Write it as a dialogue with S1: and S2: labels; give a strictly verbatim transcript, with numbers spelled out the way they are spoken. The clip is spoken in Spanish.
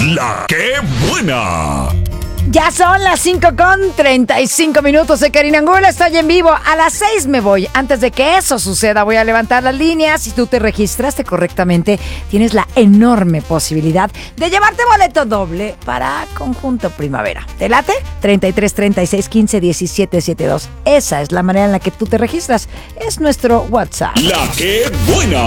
S1: La que buena.
S2: Ya son las cinco con treinta y cinco minutos de Karina Angulo. Estoy en vivo. A las seis me voy. Antes de que eso suceda, voy a levantar las líneas. Si tú te registraste correctamente, tienes la enorme posibilidad de llevarte boleto doble para Conjunto Primavera. ¿Te late? treinta y tres, treinta y seis, quince, diecisiete, setenta y dos. Esa es la manera en la que tú te registras. Es nuestro WhatsApp.
S1: La que buena.